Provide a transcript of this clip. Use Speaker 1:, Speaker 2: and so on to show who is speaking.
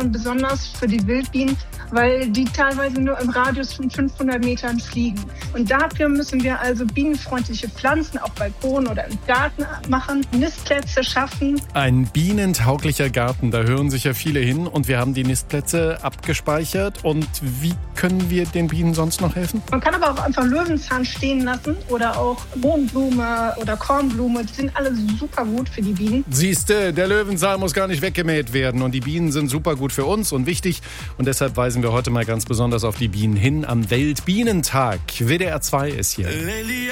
Speaker 1: und besonders für die Wildbienen, weil die teilweise nur im Radius von 500 Metern fliegen. Und dafür müssen wir also bienenfreundliche Pflanzen auf Balkonen oder im Garten machen, Nistplätze schaffen.
Speaker 2: Ein bienentauglicher Garten, da hören sich ja viele hin und wir haben die Nistplätze abgespeichert. Und wie können wir den Bienen sonst noch helfen?
Speaker 1: Man kann aber auch einfach Löwenzahn stehen lassen oder auch Mohnblume oder Kornblume. Die sind alle super gut für die Bienen.
Speaker 2: Siehste, der Löwenzahn muss gar nicht weggemäht werden und die Bienen sind super gut für uns und wichtig. Und deshalb weisen wir heute mal ganz besonders auf die Bienen hin am Weltbienentag. WDR 2 ist hier.